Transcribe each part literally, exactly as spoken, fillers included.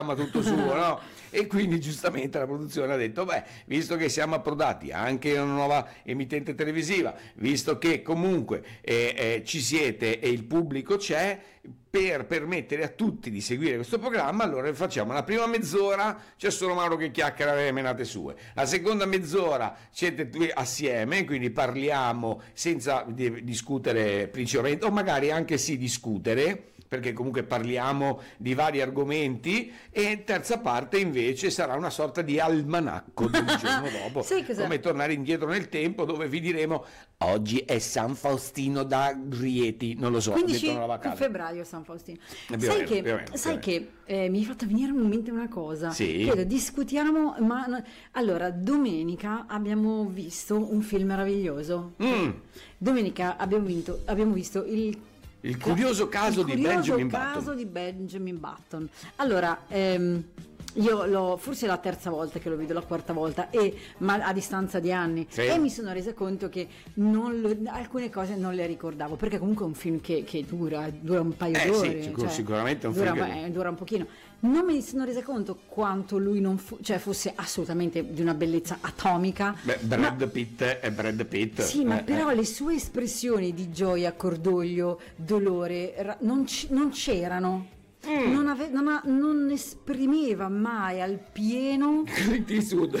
tutto suo, no? E quindi giustamente la produzione ha detto, beh, visto che siamo approdati anche in una nuova emittente televisiva, visto che comunque eh, eh, ci siete e il pubblico c'è, per permettere a tutti di seguire questo programma, allora facciamo la prima mezz'ora c'è solo Mauro che chiacchiera le menate sue, la seconda mezz'ora siete tutti assieme, quindi parliamo senza di- discutere principalmente, o magari anche sì discutere, perché comunque parliamo di vari argomenti, e terza parte invece sarà una sorta di almanacco del giorno dopo, come tornare indietro nel tempo, dove vi diremo oggi è San Faustino da Rieti, non lo so, quindici detto una casa. febbraio San Faustino. Eh, sai meno, che, meno, sai che eh, mi hai fatto venire in mente una cosa. Sì. Chiedo, discutiamo, ma no- allora domenica abbiamo visto un film meraviglioso. Mm. Domenica abbiamo, vinto, abbiamo visto il Il curioso caso il di curioso Benjamin caso Button. di Benjamin Button. Allora, ehm, io l'ho, forse è la terza volta che lo vedo, la quarta volta, e, ma a distanza di anni, Sì. e mi sono resa conto che non lo- alcune cose non le ricordavo, perché comunque è un film che, che dura, dura un paio Eh, d'ore, sì, sicur- sicuramente è un dura, film che- eh, dura un pochino. Non mi sono resa conto quanto lui non fu- cioè fosse assolutamente di una bellezza atomica. Beh, Brad Pitt è Brad Pitt. Sì, ma Eh, però eh. le sue espressioni di gioia, cordoglio, dolore ra- non, c- non c'erano. Mm. Non, ave- non ha- non esprimeva mai al pieno. Clint Eastwood.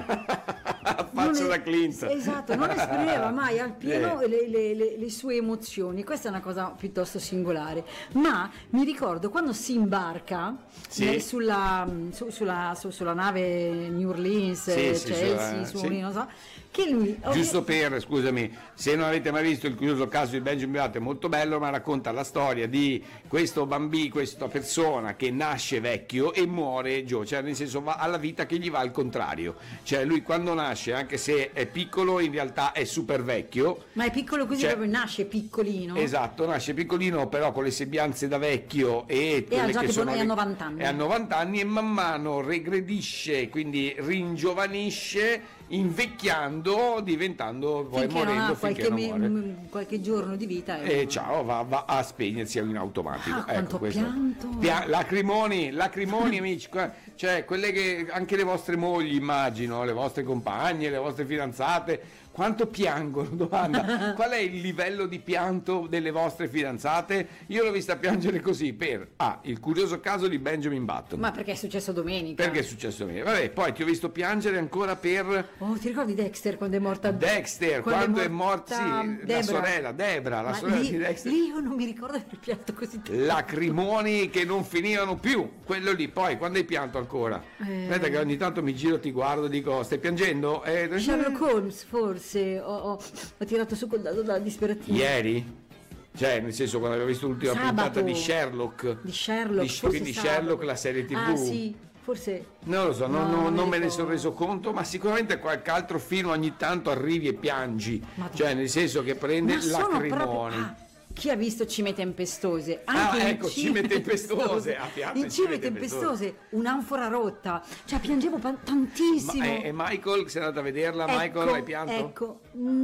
non Faccio es- da Clint. Esatto, non esprimeva mai al pieno Eh. le, le- le- le sue emozioni. Questa è una cosa piuttosto singolare. Ma mi ricordo quando si imbarca Sì. eh, sulla, su- sulla, su- sulla nave New Orleans, Sì, eh, sì, Chelsea, sulla- su, sì. non so, che lui Giusto per, scusami, se non avete mai visto il curioso caso di Benjamin Button, è molto bello, ma racconta la storia di questo bambino, questa persona che nasce vecchio e muore giovane, cioè nel senso va alla vita che gli va al contrario, cioè lui quando nasce, anche se è piccolo, in realtà è super vecchio. Ma è piccolo così, Cioè- proprio nasce piccolino. Esatto, nasce piccolino però con le sembianze da vecchio e, E ha quelle già che tipo sono noi a le- novanta anni. e a novanta anni, e man mano regredisce, quindi ringiovanisce, invecchiando, diventando, poi Finché non morendo ha finché qualche, non me- muore. m- qualche giorno di vita. E eh, ciao, va, va a spegnersi in automatico. Ah, quanto questo. pianto. Pia- lacrimoni, lacrimoni amici, qua- cioè quelle che anche le vostre mogli, immagino, le vostre compagne, le vostre fidanzate, quanto piangono? Domanda, qual è il livello di pianto delle vostre fidanzate? Io l'ho vista piangere così per ah, il curioso caso di Benjamin Button. Ma perché è successo domenica? Perché è successo a me? Vabbè, poi ti ho visto piangere ancora per Oh, ti ricordi Dexter quando è morta? Dexter, quando è morta, sì, la Debra. sorella, Debra, la Ma sorella lì, di Dexter. lì io non mi ricordo di aver pianto così tanto. Lacrimoni che non finivano più, quello lì. Poi quando hai pianto ancora? Eh. Aspetta che ogni tanto mi giro, ti guardo, dico stai piangendo? Eh, Sherlock Holmes forse ho, ho- ho tirato su col dado dalla disperazione. ieri? Cioè nel senso quando avevo visto l'ultima Sabato. puntata di Sherlock, Di Sherlock, Di- forse quindi sabato. Sherlock la serie tv. Ah sì, forse. Non lo so, non, No, non- non non mi me ne ricordo. sono reso conto, ma sicuramente qualche altro film ogni tanto arrivi e piangi, Madonna. cioè nel senso che prende Ma sono lacrimoni. proprio- ah, chi ha visto Cime Tempestose? Ah, Anche in ecco, Cime Tempestose. Ah, pianto in in Cime Cime Tempestose, un'anfora rotta. Cioè piangevo pa- Ma, tantissimo. e, e Michael, sei andato a vederla? Michael, hai pianto? Ecco,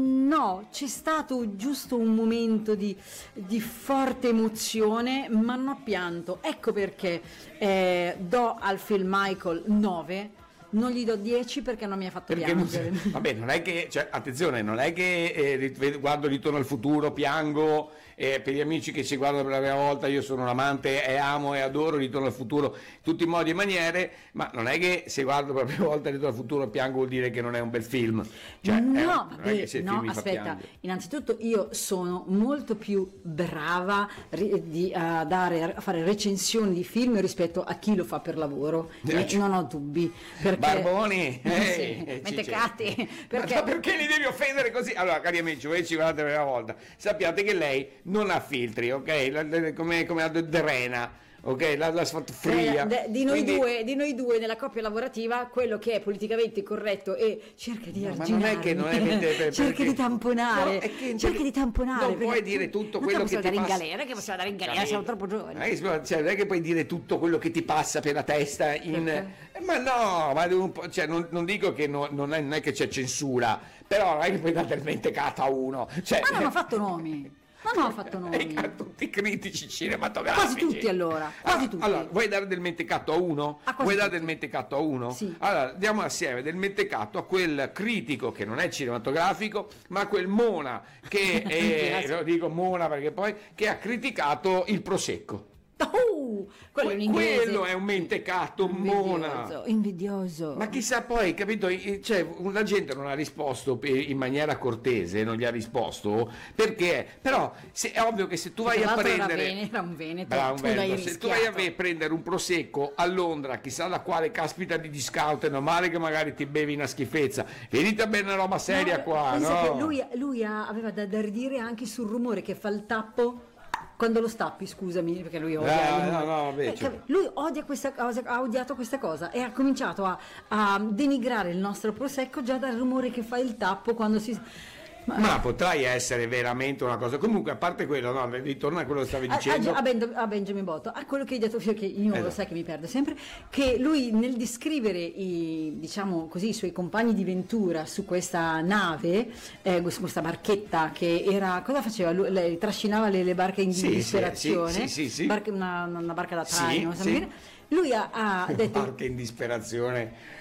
no, c'è stato giusto un momento di, di forte emozione, ma non ho pianto. Ecco perché eh, do al film Michael nove, non gli do dieci perché non mi ha fatto Perché non, piangere. vabbè, non è che, cioè, attenzione, non è che eh, rit- guardo Ritorno al futuro, piango, eh, per gli amici che ci guardano per la prima volta, io sono un amante e amo e adoro Ritorno al futuro, tutti i modi e maniere, ma non è che se guardo per la prima volta Ritorno al futuro piango vuol dire che non è un bel film. Cioè, è un- no, non è vabbè, che se il no, film mi fa aspetta, piangere. innanzitutto io sono molto più brava ri- di, a, dare, a fare recensioni di film rispetto a chi lo fa per lavoro, Eh, e non ho dubbi. Perché... Barboni, Sì, ehi, eh, mentecatti, Ciccio. perché... Ma perché li devi offendere così? Allora, cari amici, voi ci guardate per la prima volta, sappiate che lei non ha filtri, ok? La- la- Come, come la Drena, ok? La, la sfatfria. Eh, de- di, noi Quindi- due, di noi due nella coppia lavorativa, quello che è politicamente corretto e cerca di No, ma arginarmi, non è che non è per- per- cerca perché- di tamponare, No, è che- cerca di tamponare. non puoi perché dire tu- tutto non quello te che possiamo ti dare passa- in galera, che possiamo dare in galera, Capito? siamo troppo giovani. Non è, che, si può- cioè, non è che puoi dire tutto quello che ti passa per la testa in... Perché? Eh, ma no, ma devi un po', cioè, non, non dico che no- non, è, non è che c'è censura, però non è che puoi dare del mentecata a uno, cioè, Ma non ho fatto nomi. Ma non ho fatto nomi. E tutti i critici cinematografici. Quasi tutti allora, quasi allora, tutti. allora, vuoi dare del mentecatto a uno? A quasi Vuoi dare tutti. del mentecatto a uno? Sì. Allora, diamo assieme del mentecatto a quel critico che non è cinematografico, ma quel Mona che è, lo dico Mona perché poi, che ha criticato il Prosecco. Oh, quello, è un inglese. Quello è un mentecatto, Mona. Invidioso, invidioso. Ma chissà poi, capito? Cioè, la gente non ha risposto per- in maniera cortese, non gli ha risposto perché, però se- è ovvio che se tu vai Tra a l'altro era prendere, Vene- era un Veneto, Bravo, tu Veneto, l'hai se tu vai a rischiato. ve- prendere un prosecco a Londra, chissà da quale caspita di discount, è normale che magari ti bevi una schifezza, venite a bere una roba seria No, qua, pensa no? che lui, lui ha- aveva da, da ridire anche sul rumore che fa il tappo quando lo stappi, scusami, perché lui odia. Ah, il no, rumore. no, vabbè, Eh, cioè. cap- Lui odia questa cosa, ha odiato questa cosa e ha cominciato a, a denigrare il nostro prosecco già dal rumore che fa il tappo quando si. Ma- Ma potrai essere veramente una cosa. Comunque, a parte quello, no, ritorna a quello che stavi A, a- dicendo. a Ben- a Benjamin Botto, a quello che hai detto, che io lo Esatto. sai che mi perdo sempre, che lui nel descrivere i, diciamo così, i suoi compagni di ventura su questa nave, eh, su questa barchetta che era, cosa faceva? Lui, lei trascinava le, le barche in Sì, sì, disperazione, sì, sì, sì. barche- una, una barca da Sì, traino, sì. sa bene? Lui ha, ha detto... Barca in disperazione.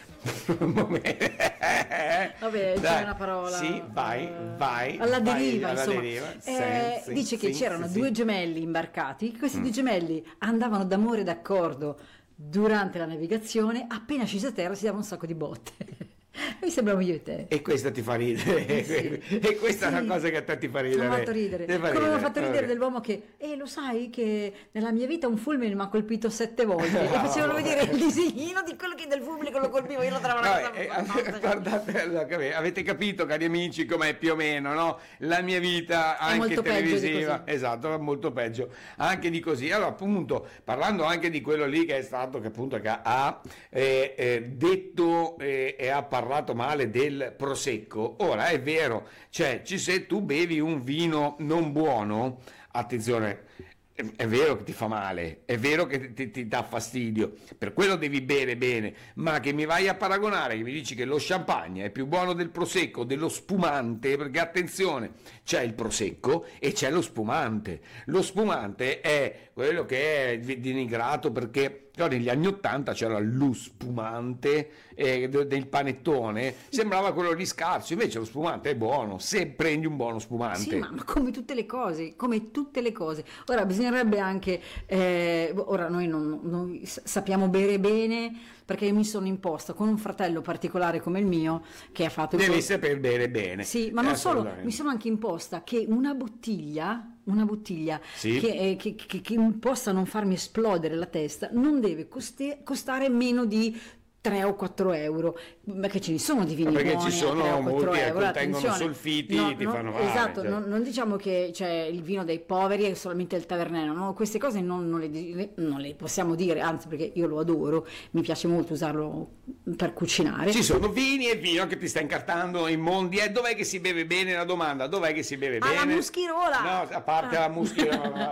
Vabbè, c'è Dai, una parola. Sì, vai, eh, vai. Alla vai, deriva, alla insomma. deriva. Eh, Sì, dice sì, che sì, c'erano sì, due sì. gemelli imbarcati, questi Mm. due gemelli andavano d'amore d'accordo durante la navigazione, appena scesi a terra si davano un sacco di botte. Mi sembrava io e te. E questa ti fa ridere. Sì. E questa è Sì. una cosa che a te ti fa ridere. Mi ha fatto ridere. Ti fa Come mi ha ridere, fatto ridere vabbè. dell'uomo che, eh, lo sai che nella mia vita un fulmine mi ha colpito sette volte. E No. facevano vedere il disegnino di quello che del pubblico lo colpiva. Io lo trovavo una Vabbè, cosa. eh, guardate, allora, capite, avete capito, cari amici, com'è più o meno, no? La mia vita È anche molto peggio di televisiva, così. esatto, è molto peggio anche di così. Allora, appunto, parlando anche di quello lì che è stato, che appunto che ha eh, eh, detto eh, e ha parlato male del prosecco. Ora è vero, cioè, ci- se tu bevi un vino non buono, attenzione. È è vero che ti fa male, è vero che ti, ti dà fastidio, per quello devi bere bene, ma che mi vai a paragonare, che mi dici che lo champagne è più buono del prosecco, dello spumante, perché attenzione, c'è il prosecco e c'è lo spumante. Lo spumante è quello che è denigrato perché no, negli anni ottanta c'era lo spumante eh, de- del panettone, sembrava quello lì scarso, invece lo spumante è buono, se prendi un buono spumante. Sì, ma, ma come tutte le cose, come tutte le cose. Ora bisognerebbe anche, eh, ora noi non, non- s- sappiamo bere bene perché io mi sono imposta con un fratello particolare come il mio che ha fatto il Devi cor- saper bere bene. Sì, ma non solo, Assolutamente. mi sono anche imposta che una bottiglia, una bottiglia Sì. che, eh, che- che- che possa non farmi esplodere la testa non deve coste- costare meno di tre o quattro euro, perché ce ne sono di vini Perché buoni ci a sono tre o quattro molti che euro, contengono attenzione. solfiti, No, ti no, fanno male, esatto, cioè. non, non diciamo che c'è il vino dei poveri e solamente il tavernello, no? Queste cose non, non le, di- non le possiamo dire, anzi perché io lo adoro, mi piace molto usarlo per cucinare. Ci sono vini e vino che ti sta incartando in mondi. E dov'è che si beve bene? La domanda, dov'è che si beve Alla bene? Muschirola! No, a parte Ah. la muschirola,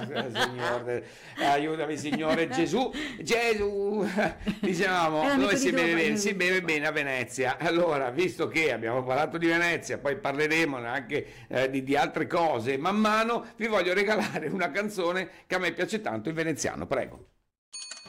Signore, aiutami Signore Gesù. Gesù, dicevamo, Era dove amico si di beve Roma, bene? io- Si beve bene a Venezia. Allora, visto che abbiamo parlato di Venezia, poi parleremo anche eh, di, di altre cose man mano, vi voglio regalare una canzone che a me piace tanto, il veneziano, prego.